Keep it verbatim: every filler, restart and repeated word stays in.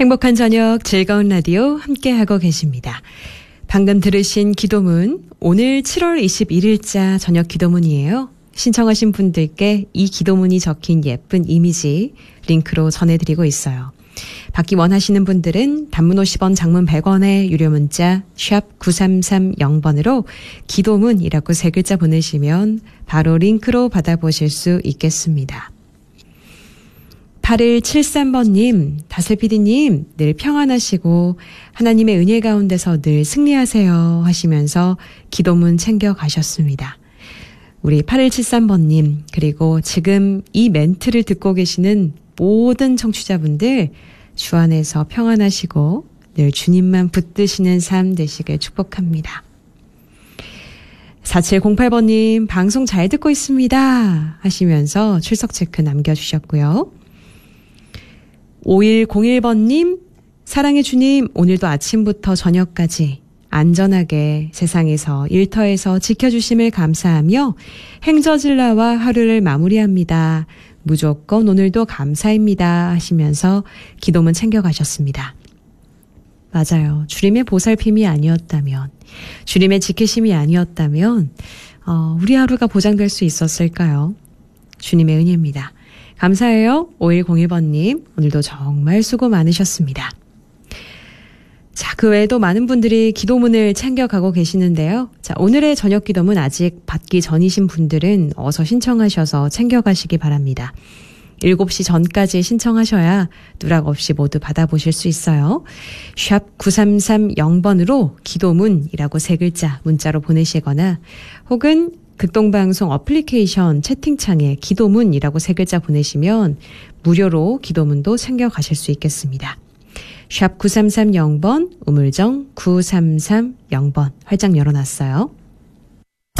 행복한 저녁 즐거운 라디오 함께하고 계십니다. 방금 들으신 기도문, 오늘 칠월 이십일일자 저녁 기도문이에요. 신청하신 분들께 이 기도문이 적힌 예쁜 이미지 링크로 전해드리고 있어요. 받기 원하시는 분들은 단문 오십 원, 장문 백 원의 유료 문자 샵 구삼삼공번으로 기도문이라고 세 글자 보내시면 바로 링크로 받아보실 수 있겠습니다. 팔일칠삼번님, 다슬피디님 늘 평안하시고 하나님의 은혜 가운데서 늘 승리하세요 하시면서 기도문 챙겨 가셨습니다. 우리 팔일칠삼번님, 그리고 지금 이 멘트를 듣고 계시는 모든 청취자분들 주 안에서 평안하시고 늘 주님만 붙드시는 삶 되시길 축복합니다. 사칠공팔번님, 방송 잘 듣고 있습니다 하시면서 출석 체크 남겨주셨고요. 오일공일번님, 사랑의 주님, 오늘도 아침부터 저녁까지 안전하게 세상에서 일터에서 지켜주심을 감사하며 행저질라와 하루를 마무리합니다. 무조건 오늘도 감사입니다 하시면서 기도문 챙겨가셨습니다. 맞아요. 주님의 보살핌이 아니었다면, 주님의 지키심이 아니었다면 어, 우리 하루가 보장될 수 있었을까요? 주님의 은혜입니다. 감사해요. 오일공일번님, 오늘도 정말 수고 많으셨습니다. 자, 그 외에도 많은 분들이 기도문을 챙겨가고 계시는데요. 자, 오늘의 저녁 기도문 아직 받기 전이신 분들은 어서 신청하셔서 챙겨가시기 바랍니다. 일곱 시 전까지 신청하셔야 누락 없이 모두 받아보실 수 있어요. 샵 구삼삼공번으로 기도문이라고 세 글자 문자로 보내시거나 혹은 극동방송 어플리케이션 채팅창에 기도문이라고 세 글자 보내시면 무료로 기도문도 챙겨가실 수 있겠습니다. 샵 구삼삼공번, 우물정 구삼삼공번 활짝 열어놨어요.